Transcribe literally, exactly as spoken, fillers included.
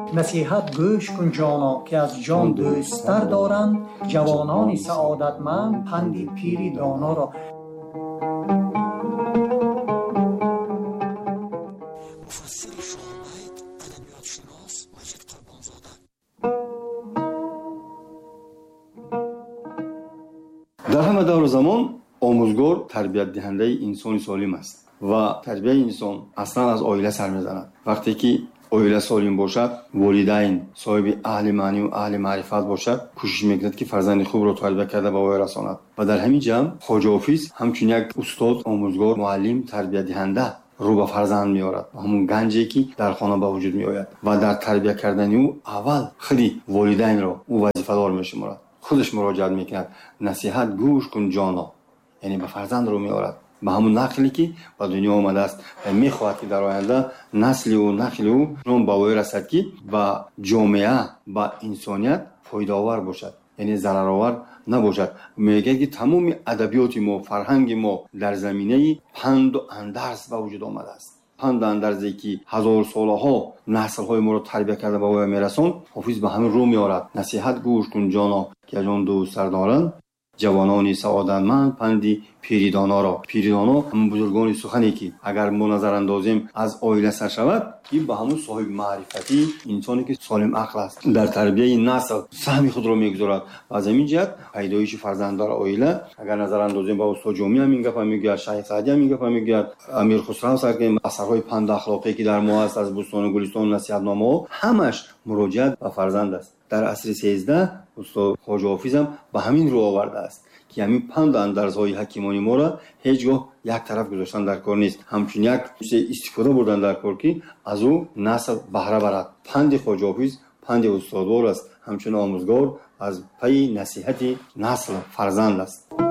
نصیحت گوش کن جانا که از جان دوستر دارند جوانان سعادتمند پند پیری دانا را. مفسر شاهنامه ادبیات شناس مجید قربانزاده. در همه دور زمان آموزگار تربیت دهنده انسان سالم است و تربیت انسان اصلا از عائله سر میزند. وقتی که عائله سالم باشد، والدین صاحب اهل معنی و اهل معرفت باشد، کوشش میکند که فرزند خوب را تربیت کرده به وای رساند. و در همین جمع خواجه حافظ همچون یک استاد، آموزگار، معلم، تربیت دهنده رو به فرزند میآورد. همون گنجی که در خانه به وجود میآید و در تربیت کردن او اول خودی والدین را او وظیفه دار میشمارد. خودش مراجعت میکند، نصیحت گوش کن جانا، یعنی به فرزند رو میآورد به همون نقلی که به دنیا آمده است و میخواهد که در آینده نسل او نقل او نام به وی رسد که به جامعه به انسانیت فایده‌آور باشد، یعنی ضررآور نباشد. میگه که تمام ادبیات ما، فرهنگ ما در زمینه پند و اندرز به وجود آمده است. پند و اندرزی که هزار سالها نسل‌های ما رو تربیت کرده به وی میرساند، حافظ به همین رو میآورد. نصیحت گوش کن جانا که جان دوست دارند جوانانی سعادتمند پندی پیریدانا را. پیریدانا همون بزرگان سخنی که اگر ما نظر اندازیم از عائله سر شود، این به همون صاحب معرفتی، انسانی که سالم عقل است، در تربیت نسل سهم خود را میگذارد. و از همین جهت پیدایش فرزند در عائله اگر نظر اندازیم با استاد جامی هم این گپ میگه، شیخ سعدی هم این گپ میگه، امیر خسرو سرکن اثرهای پند اخلاقی که در ما است از بستان و گلستان نصیحتنامه همش مراجعت به فرزند است. در عصر سیزده استاد خواجه حافظ هم به همین رو آورده است که همین پند و اندرزهای حکیمانی ما را هیچگاه یک طرف گذاشتن در کار نیست، همچون یک استفاده بردن در کار که از او نسل بهره برد. پند خواجه حافظ پند استادوار است، همچون آموزگار از پی نصیحت نسل فرزند است.